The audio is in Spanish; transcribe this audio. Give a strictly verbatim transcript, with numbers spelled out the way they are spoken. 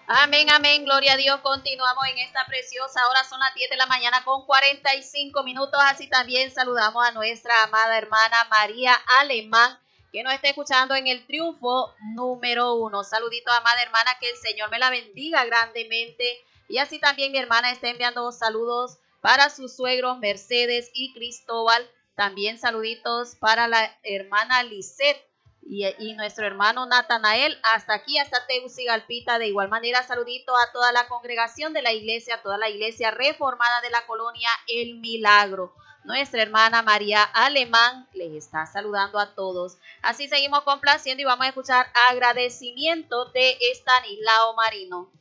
Amén, amén, gloria a Dios. Continuamos en esta preciosa hora, son las diez de la mañana con cuarenta y cinco minutos. Así también saludamos a nuestra amada hermana María Alemán, que nos está escuchando en el triunfo número uno. Saludito, amada hermana, que el Señor me la bendiga grandemente. Y así también mi hermana está enviando saludos para sus suegros Mercedes y Cristóbal. También saluditos para la hermana Lisette y, y nuestro hermano Natanael, hasta aquí, hasta Tegucigalpita. De igual manera, saludito a toda la congregación de la iglesia, a toda la iglesia reformada de la colonia El Milagro. Nuestra hermana María Alemán les está saludando a todos. Así seguimos complaciendo y vamos a escuchar Agradecimiento de Estanislao Marino.